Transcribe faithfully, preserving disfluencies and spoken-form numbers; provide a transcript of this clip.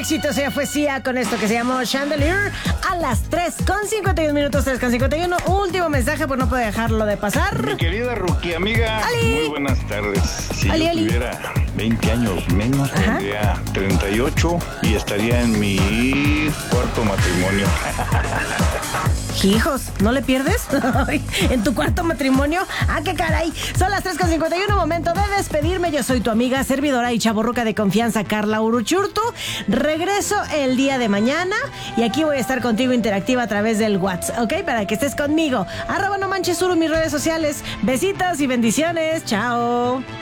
éxitos. Ella fue Sia con esto que se llamó Chandelier a las tres con cincuenta y uno minutos, tres con cincuenta y uno. Último mensaje, pues no puedo dejarlo de pasar. Mi querida Rookie amiga, Ali. muy buenas tardes. Si Ali, yo Ali. tuviera veinte años menos, Ajá. tendría treinta y ocho y estaría en mi cuarto matrimonio. Hijos, ¿no le pierdes? ¿En tu cuarto matrimonio? ¡Ah, qué caray! Son las tres con cincuenta y uno, momento de despedirme. Yo soy tu amiga, servidora y chavorruca de confianza, Carla Uruchurtu. Regreso el día de mañana y aquí voy a estar contigo interactiva a través del WhatsApp, ¿ok? Para que estés conmigo. Arroba no manches Uru, mis redes sociales. Besitos y bendiciones. ¡Chao!